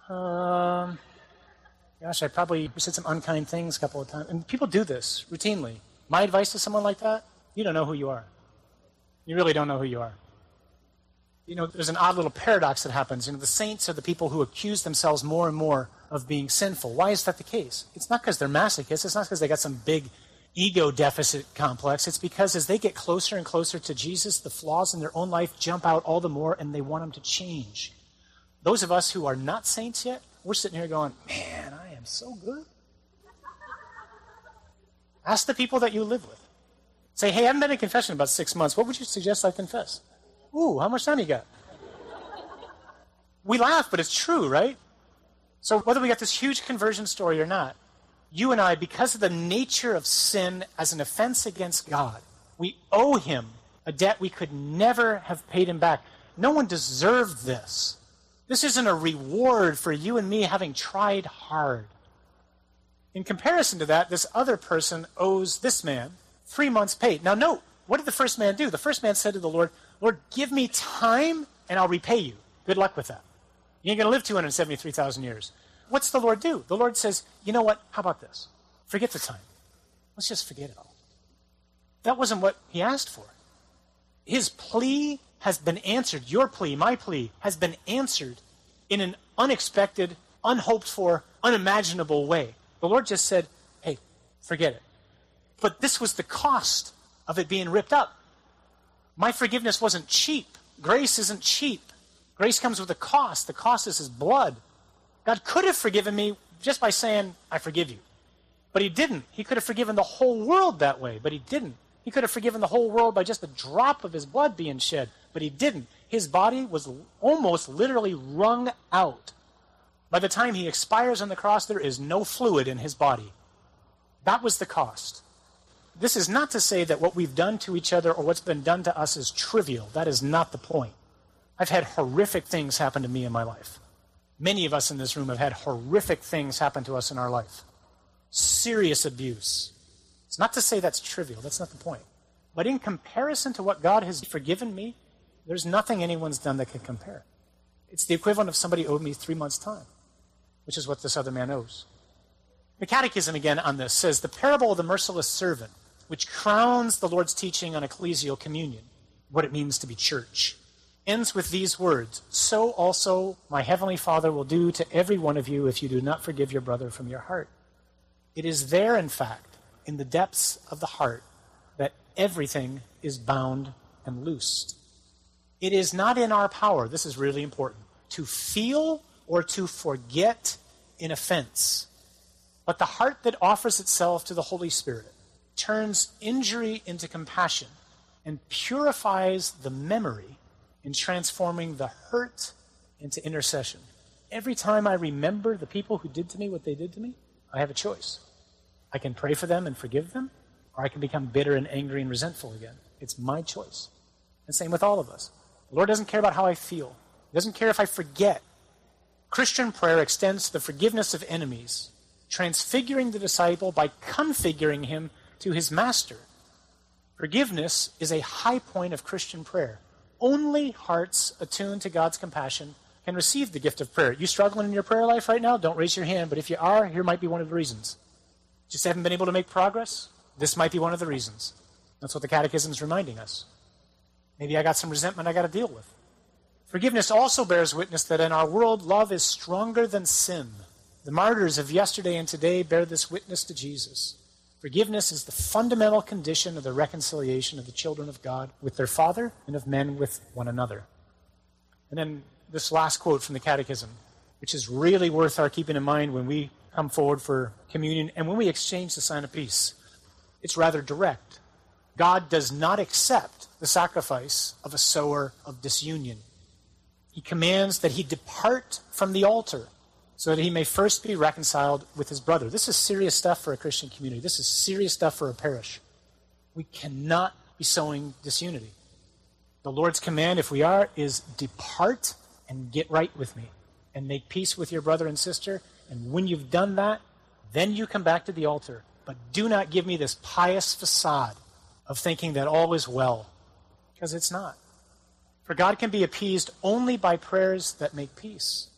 Gosh, I probably said some unkind things a couple of times. And people do this routinely. My advice to someone like that, you don't know who you are. You really don't know who you are. There's an odd little paradox that happens. The saints are the people who accuse themselves more and more of being sinful. Why is that the case? It's not because they're masochists. It's not because they got some big ego deficit complex. It's because as they get closer and closer to Jesus, the flaws in their own life jump out all the more and they want him to change. Those of us who are not saints yet, we're sitting here going, man, I am so good. Ask the people that you live with. Say, hey, I haven't been in confession in about 6 months. What would you suggest I confess? Ooh, how much time you got? We laugh, but it's true, right? So whether we got this huge conversion story or not, you and I, because of the nature of sin as an offense against God, we owe him a debt we could never have paid him back. No one deserved this. This isn't a reward for you and me having tried hard. In comparison to that, this other person owes this man 3 months' pay. Now note, what did the first man do? The first man said to the Lord, Lord, give me time and I'll repay you. Good luck with that. You ain't going to live 273,000 years. What's the Lord do? The Lord says, you know what? How about this? Forget the time. Let's just forget it all. That wasn't what he asked for. His plea has been answered. Your plea, my plea, has been answered in an unexpected, unhoped for, unimaginable way. The Lord just said, hey, forget it. But this was the cost of it being ripped up. My forgiveness wasn't cheap. Grace isn't cheap. Grace comes with a cost. The cost is his blood. God could have forgiven me just by saying, I forgive you. But he didn't. He could have forgiven the whole world that way, but he didn't. He could have forgiven the whole world by just a drop of his blood being shed, but he didn't. His body was almost literally wrung out. By the time he expires on the cross, there is no fluid in his body. That was the cost. This is not to say that what we've done to each other or what's been done to us is trivial. That is not the point. I've had horrific things happen to me in my life. Many of us in this room have had horrific things happen to us in our life. Serious abuse. It's not to say that's trivial. That's not the point. But in comparison to what God has forgiven me, there's nothing anyone's done that can compare. It's the equivalent of somebody owed me 3 months' time, which is what this other man owes. The Catechism, again, on this says, the parable of the merciless servant, which crowns the Lord's teaching on ecclesial communion, what it means to be church, ends with these words, so also my heavenly Father will do to every one of you if you do not forgive your brother from your heart. It is there, in fact, in the depths of the heart, that everything is bound and loosed. It is not in our power, this is really important, to feel or to forget an offense. But the heart that offers itself to the Holy Spirit turns injury into compassion and purifies the memory in transforming the hurt into intercession. Every time I remember the people who did to me what they did to me, I have a choice. I can pray for them and forgive them, or I can become bitter and angry and resentful again. It's my choice. And same with all of us. The Lord doesn't care about how I feel. He doesn't care if I forget. Christian prayer extends to the forgiveness of enemies, transfiguring the disciple by configuring him to his master. Forgiveness is a high point of Christian prayer. Only hearts attuned to God's compassion can receive the gift of prayer. You struggling in your prayer life right now? Don't raise your hand, but if you are, here might be one of the reasons. Just haven't been able to make progress? This might be one of the reasons. That's what the Catechism is reminding us. Maybe I got some resentment I got to deal with. Forgiveness also bears witness that in our world, love is stronger than sin. The martyrs of yesterday and today bear this witness to Jesus. Forgiveness is the fundamental condition of the reconciliation of the children of God with their Father and of men with one another. And then this last quote from the Catechism, which is really worth our keeping in mind when we come forward for communion and when we exchange the sign of peace. It's rather direct. God does not accept the sacrifice of a sower of disunion. He commands that he depart from the altar so that he may first be reconciled with his brother. This is serious stuff for a Christian community. This is serious stuff for a parish. We cannot be sowing disunity. The Lord's command, if we are, is depart and get right with me and make peace with your brother and sister. And when you've done that, then you come back to the altar. But do not give me this pious facade of thinking that all is well, because it's not. For God can be appeased only by prayers that make peace.